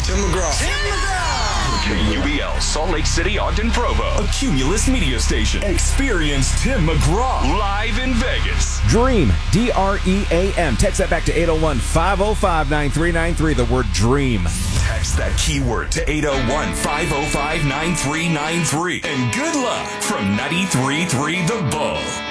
Tim McGraw. KUBL, Salt Lake City, Ogden, Provo. A Cumulus media station. Experience Tim McGraw live in Vegas. Dream, D-R-E-A-M. Text that back to 801-505-9393, the word DREAM. Text that keyword to 801-505-9393. And good luck from 93.3 The Bull.